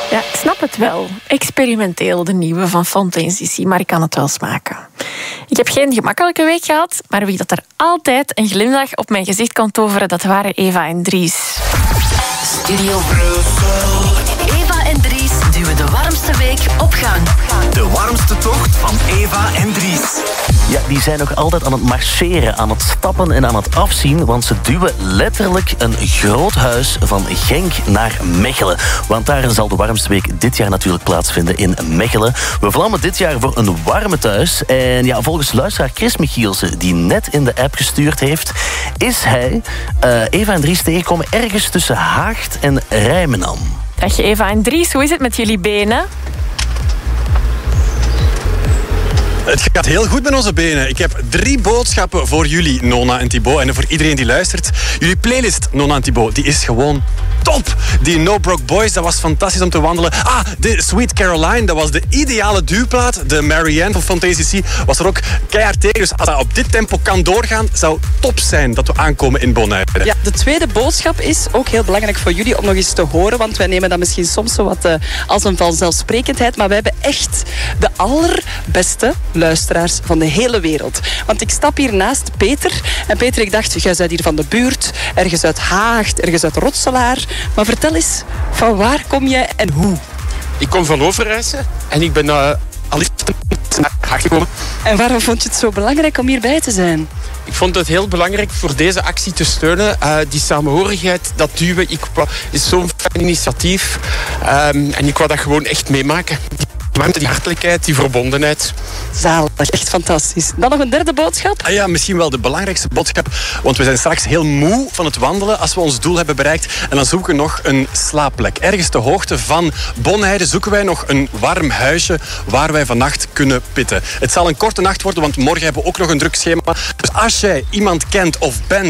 Ja, ik snap het wel. Experimenteel, de nieuwe van Fontaine's DC, maar ik kan het wel smaken. Ik heb geen gemakkelijke week gehad, maar wie dat er altijd een glimlach op mijn gezicht kon toveren, dat waren Eva en Dries. Studio Brussel. Eva en Dries duwen de warmste week op gang. De warmste tocht van Eva en Dries. Ja, die zijn nog altijd aan het marcheren, aan het stappen en aan het afzien, want ze duwen letterlijk een groot huis van Genk naar Mechelen. Want daar zal de warmste week dit jaar natuurlijk plaatsvinden in Mechelen. We vlammen dit jaar voor een warme thuis. En ja, volgens luisteraar Chris Michielsen, die net in de app gestuurd heeft, is hij Eva en Dries tegengekomen ergens tussen Haagt en Rijmenam. Dag Eva en Dries, hoe is het met jullie benen? Het gaat heel goed met onze benen. Ik heb 3 boodschappen voor jullie, Nona en Thibaut. En voor iedereen die luistert. Jullie playlist, Nona en Thibaut, die is gewoon top. Die No Broke Boys, dat was fantastisch om te wandelen. De Sweet Caroline, dat was de ideale duwplaat. De Marianne van Fontaine's DC was er ook keihard tegen. Dus als dat op dit tempo kan doorgaan, zou top zijn dat we aankomen in Bonaire. Ja, de tweede boodschap is ook heel belangrijk voor jullie om nog eens te horen. Want wij nemen dat misschien soms zo wat als een vanzelfsprekendheid. Maar wij hebben echt de allerbeste luisteraars van de hele wereld. Want ik stap hier naast Peter. En Peter, ik dacht, jij bent hier van de buurt. Ergens uit Haagt, ergens uit Rotselaar. Maar vertel eens, van waar kom jij en hoe? Ik kom van Overijse en ik ben al eens naar Haag gekomen. En waarom vond je het zo belangrijk om hierbij te zijn? Ik vond het heel belangrijk voor deze actie te steunen. Die samenhorigheid, dat duwen, is zo'n fijn initiatief. En ik wou dat gewoon echt meemaken. Die hartelijkheid, die verbondenheid. Zalig, echt fantastisch. Dan nog een derde boodschap? Ja, misschien wel de belangrijkste boodschap. Want we zijn straks heel moe van het wandelen als we ons doel hebben bereikt. En dan zoeken we nog een slaapplek. Ergens ter hoogte van Bonaire zoeken wij nog een warm huisje waar wij vannacht kunnen pitten. Het zal een korte nacht worden, want morgen hebben we ook nog een druk schema. Dus als jij iemand kent of bent